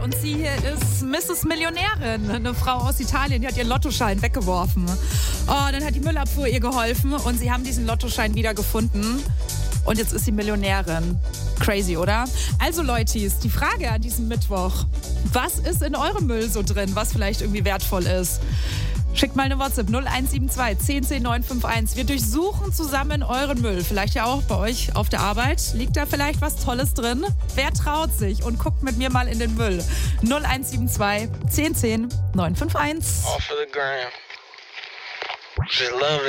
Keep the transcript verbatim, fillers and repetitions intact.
und sie hier ist Misses Millionärin. Eine Frau aus Italien, die hat ihren Lottoschein weggeworfen. Oh, dann hat die Müllabfuhr ihr geholfen und sie haben diesen Lottoschein wieder gefunden. Und jetzt ist sie Millionärin. Crazy, oder? Also Leutis, die Frage an diesem Mittwoch. Was ist in eurem Müll so drin, was vielleicht irgendwie wertvoll ist? Schickt mal eine WhatsApp null eins sieben zwei, eins null zehn, neun fünf eins. Wir durchsuchen zusammen euren Müll. Vielleicht ja auch bei euch auf der Arbeit. Liegt da vielleicht was Tolles drin? Wer traut sich und guckt mit mir mal in den Müll? null eins sieben zwei, eins null zehn, neun fünf eins. Off of the gram. Just love it.